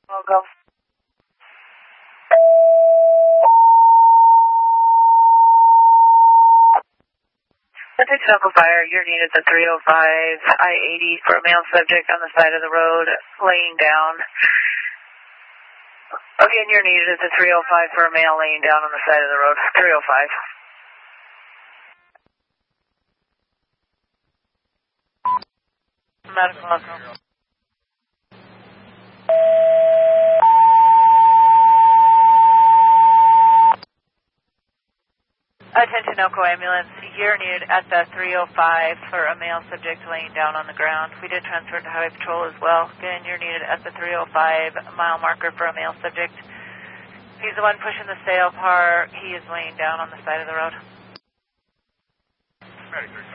Welcome. Subject sample fire, you're needed at the 305 I-80 for a male subject on the side of the road, laying down. Again, you're needed at the 305 for a male laying down on the side of the road, 305. Medical echo. Attention, Elko Ambulance. You're needed at the 305 for a male subject laying down on the ground. We did transfer to Highway Patrol as well. Again, you're needed at the 305 mile marker for a male subject. He's the one pushing the sail car. He is laying down on the side of the road.